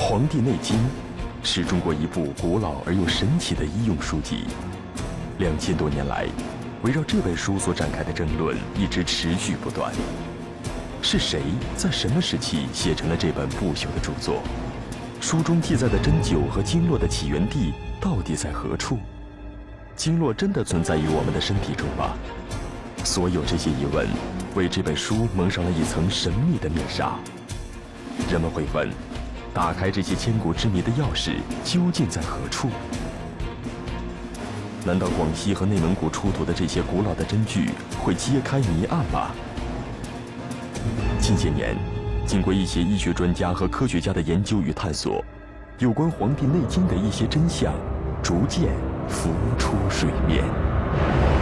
黄帝内经》是中国一部古老而又神奇的医用书籍。2000多年来，围绕这本书所展开的争论一直持续不断。是谁在什么时期写成了这本不朽的著作？书中记载的针灸和经络的起源地到底在何处？经络真的存在于我们的身体中吗？所有这些疑问为这本书蒙上了一层神秘的面纱。人们会问，打开这些千古之谜的钥匙究竟在何处？难道广西和内蒙古出土的这些古老的针具会揭开谜案吗？近些年，经过一些医学专家和科学家的研究与探索，有关《黄帝内经》的一些真相逐渐浮出水面。